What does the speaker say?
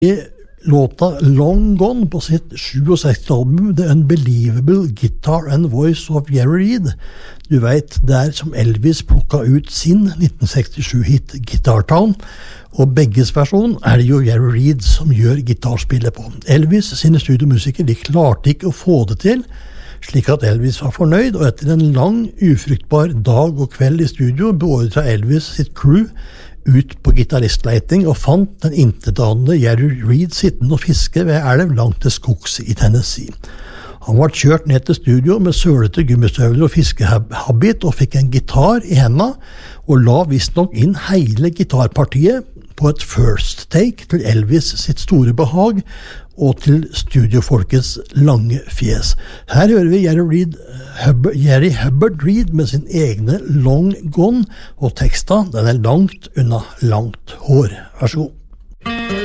låta Long Gone på sitt 67-album The Unbelievable Guitar and Voice of Jerry Reed. Du vet, der som Elvis plukket ut sin 1967-hit Guitar Town, og begges versjon det jo Jerry Reed som gjør gitarspillet på. Elvis sine studiomusikere, de klarte ikke å få det til, slik at Elvis var fornøyd, og etter en lang, ufruktbar dag og kveld i studio beordret Elvis sitt crew ut på gitaristleiting og fant den intetanende Jerry Reed sittende og fiske ved elv langt til skogs i Tennessee. Han var kjørt ned til studio med sølete gummistøvler og fiskehabit og fikk en gitar i hendene og la visstnok inn hele gitarpartiet på et first take til Elvis sitt store behag og til studiofolkets lange fjes. Her hører vi Jerry Hubbard Reed med sin egne Long Gone, og teksta den langt unna langt hår. Vær så god.